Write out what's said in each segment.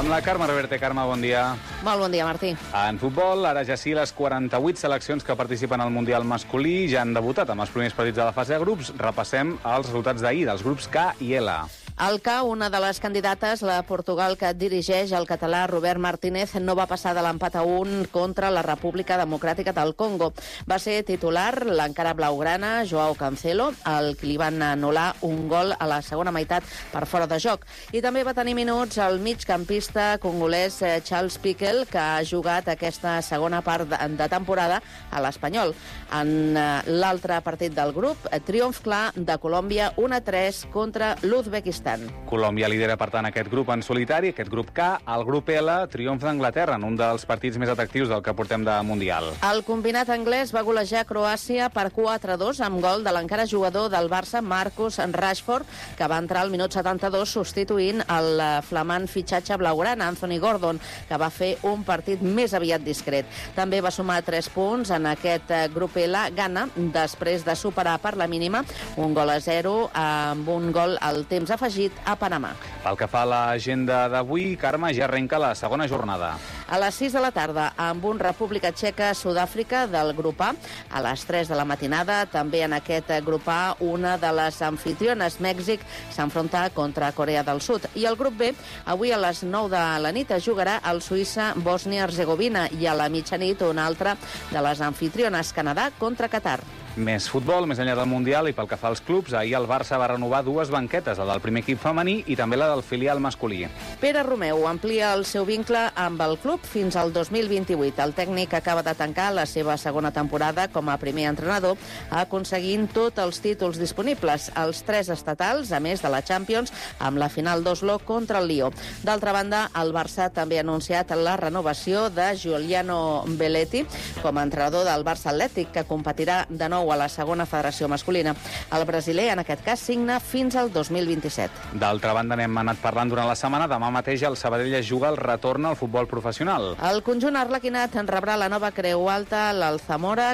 Amb la Carme Reverte. Carme, bon dia. Molt bon dia, Martí. En futbol, ara ja sí, les 48 seleccions que participen al Mundial masculí ja han debutat amb els primers partits de la fase de grups. Repassem els resultats d'ahir, dels grups K i L. Al K, una de les candidates, la Portugal, que dirigeix el català Robert Martínez, no va passar de l'empat a 1 contra la República Democràtica del Congo. Va ser titular l'encara blaugrana, Joao Cancelo, el que li van anul·lar un gol a la segona meitat per fora de joc. I també va tenir minuts el migcampista congolès Charles Piquel, que ha jugat aquesta segona part de temporada a l'Espanyol. En l'altre partit del grup, triomf clar de Colòmbia 1-3 contra l'Uzbekistan. Colòmbia lidera, per tant, aquest grup en solitari, aquest grup K. El grup L, triomf d'Anglaterra en un dels partits més atractius del que portem de Mundial. El combinat anglès va golejar Croàcia per 4-2 amb gol de l'encara jugador del Barça, Marcus Rashford, que va entrar al minut 72 substituint el flamant fitxatge blaugrana, Anthony Gordon, que va fer un partit més aviat discret. També va sumar 3 punts en aquest grup L, Ghana, després de superar per la mínima 1-0 amb un gol al temps afegit a Panamà. Pel que fa a l'agenda d'avui, Carme, ja arrenca la segona jornada. A les 6 de la tarda, amb un República Txeca-Sud-àfrica del grup A. A les 3 de la matinada, també en aquest grup A, una de les anfitriones, Mèxic, s'enfronta contra Corea del Sud. I el grup B, avui a les 9 de la nit, es jugarà el Suïssa-Bòsnia-Herzegovina i a la mitjanit una altra de les anfitriones, Canadà contra Qatar. Més futbol, més enllà del Mundial, i pel que fa als clubs, ahir el Barça va renovar 2 banquetes, la del primer equip femení i també la del filial masculí. Pere Romeu amplia el seu vincle amb el club fins al 2028. El tècnic acaba de tancar la seva segona temporada com a primer entrenador, aconseguint tots els títols disponibles, els 3 estatals, a més de la Champions, amb la final d'Oslo contra el Lió. D'altra banda, el Barça també ha anunciat la renovació de Giuliano Belletti com a entrenador del Barça Atlètic, que competirà de nou a la segona federació masculina. El brasiler, en aquest cas, signa fins al 2027. D'altra banda, n'hem anat parlant durant la setmana. Demà mateix el Sabadell es juga el retorn al futbol professional. El conjunt arlequinat en rebrà la nova Creu Alta, l'Alzamora,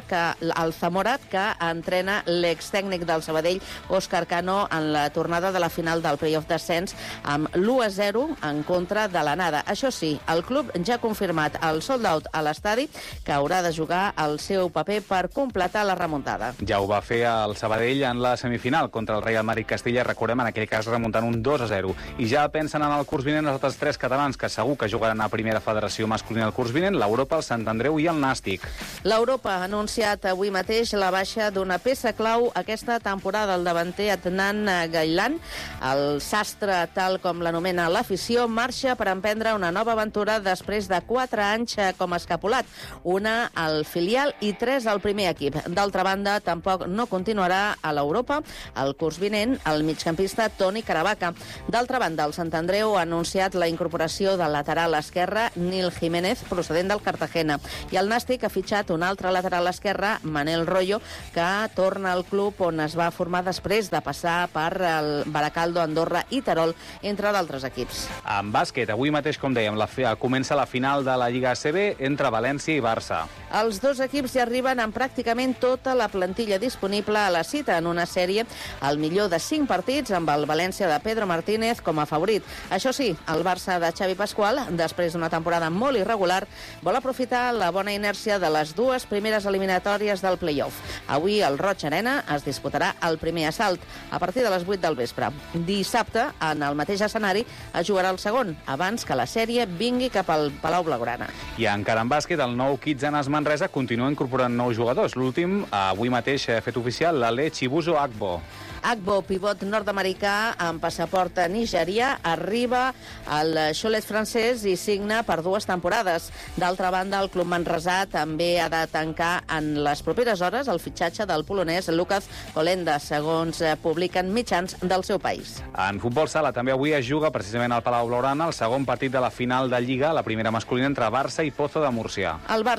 que entrena l'extècnic del Sabadell, Òscar Cano, en la tornada de la final del playoff d'ascens amb l'1-0 en contra de l'Anada. Això sí, el club ja ha confirmat el sold-out a l'estadi, que haurà de jugar el seu paper per completar la remuntada. Ja ho va fer el Sabadell en la semifinal contra el Real Madrid Castilla, recordem, en aquell cas remuntant un 2-0. I ja pensen en el curs vinent els altres 3 catalans que segur que jugaran a primera federació masculina el curs vinent, l'Europa, el Sant Andreu i el Nàstic. L'Europa ha anunciat avui mateix la baixa d'una peça clau aquesta temporada, el davanter Adnan Gailan. El sastre, tal com l'anomena l'afició, marxa per emprendre una nova aventura després de 4 anys com a escapulat, una al filial i 3 al primer equip. D'altra banda, tampoc no continuarà a l'Europa el curs vinent el migcampista Toni Caravaca. D'altra banda, el Sant Andreu ha anunciat la incorporació del lateral esquerre Nil Jiménez, procedent del Cartagena. I el Nàstic ha fitxat un altre lateral esquerre, Manel Royo, que torna al club on es va formar després de passar per el Baracaldo, Andorra i Terol, entre d'altres equips. En bàsquet, avui mateix, com dèiem, comença la final de la Lliga ACB entre València i Barça. Els dos equips ja arriben amb pràcticament tota la plantilla disponible a la cita en una sèrie al millor de 5 partits amb el València de Pedro Martínez com a favorit. Això sí, el Barça de Xavi Pasqual, després d'una temporada molt irregular, vol aprofitar la bona inèrcia de les 2 primeres eliminatòries del play-off. Avui al Roig Arena es disputarà el primer assalt a partir de les 8 del vespre. Dissabte, en el mateix escenari, es jugarà el segon, abans que la sèrie vingui cap al Palau Blaugrana. I encara en bàsquet, el nou Kitzanes Manresa continua incorporant nous jugadors. L'últim, avui mateix ha fet oficial l'Ale Chibuzo Agbo. Agbo, pivot nord-americà amb passaport nigerià, arriba al Cholet francès i signa per 2 temporades. D'altra banda, el club manresà també ha de tancar en les properes hores el fitxatge del polonès Lukas Kolenda, segons publiquen mitjans del seu país. En futbol sala també avui es juga precisament al Palau Blaugrana el segon partit de la final de Lliga, la primera masculina entre Barça i Pozo de Múrcia. El Barça hi arriba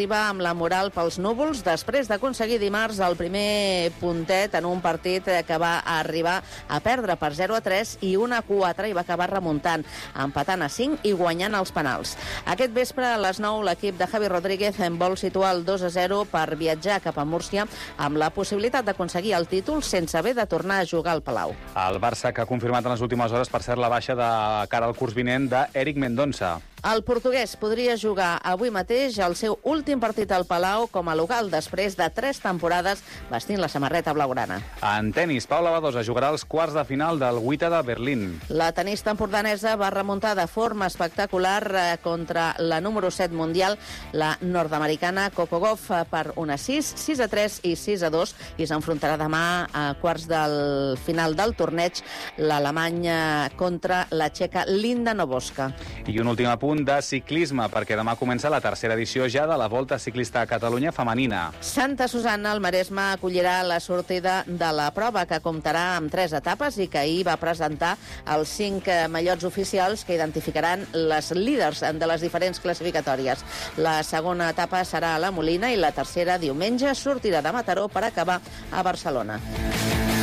arriba amb la moral pels núvols després d'aconseguir dimarts el primer puntet en un partit que va arribar a perdre per 0-3 i 1-4 i va acabar remuntant, empatant a 5 i guanyant els penals. Aquest vespre a les 9 l'equip de Javi Rodríguez vol situar el 2-0 per viatjar cap a Múrcia amb la possibilitat d'aconseguir el títol sense haver de tornar a jugar al Palau. El Barça, que ha confirmat en les últimes hores, per cert, la baixa de cara al curs vinent d'Eric Mendonça. El portuguès podria jugar avui mateix el seu últim partit al Palau com a local després de 3 temporades vestint la samarreta blaugrana. En tenis, Paula Badosa jugarà els quarts de final del WTA de Berlín. La tenista empordanesa va remuntar de forma espectacular contra la número 7 mundial, la nord-americana Coco Gauff, per 1-6, 6-3 i 6-2, i s'enfrontarà demà a quarts del final del torneig l'alemanya contra la txeca Linda Novoska. I un últim apunt de ciclisme, perquè demà comença la tercera edició ja de la Volta Ciclista a Catalunya femenina. Santa Susanna, al Maresme, acollirà la sortida de la prova, que comptarà amb 3 etapes i que ahir va presentar els 5 mallots oficials que identificaran les líders de les diferents classificatòries. La segona etapa serà a la Molina i la tercera diumenge sortirà de Mataró per acabar a Barcelona.